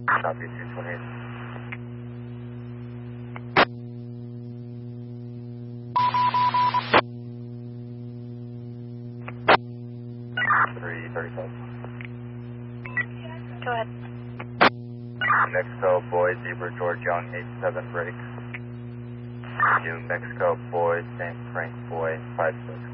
Copy 228. Go ahead. Mexico Boy, Zebra George Young, 87 break. New Mexico Boy, St. Frank Boy, 56.